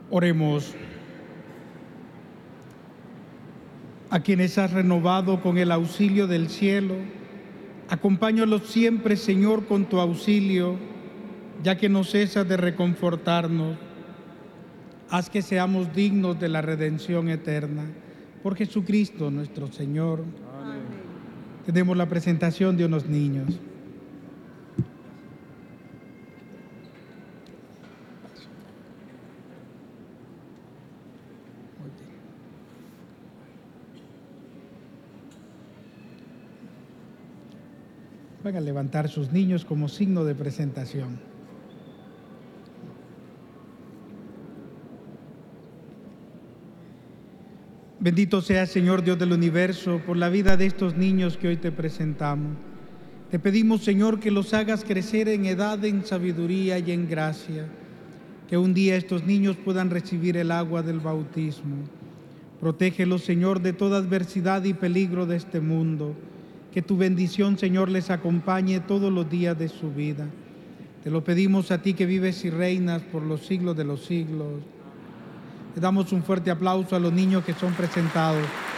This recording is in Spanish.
Oremos. A quienes has renovado con el auxilio del cielo, acompáñalos siempre, Señor, con tu auxilio, ya que no cesas de reconfortarnos. Haz que seamos dignos de la redención eterna. Por Jesucristo nuestro Señor. Amén. Tenemos la presentación de unos niños. Van a levantar sus niños como signo de presentación. Bendito sea, Señor Dios del universo, por la vida de estos niños que hoy te presentamos. Te pedimos, Señor, que los hagas crecer en edad, en sabiduría y en gracia. Que un día estos niños puedan recibir el agua del bautismo. Protégelos, Señor, de toda adversidad y peligro de este mundo. Que tu bendición, Señor, les acompañe todos los días de su vida. Te lo pedimos a ti que vives y reinas por los siglos de los siglos. Le damos un fuerte aplauso a los niños que son presentados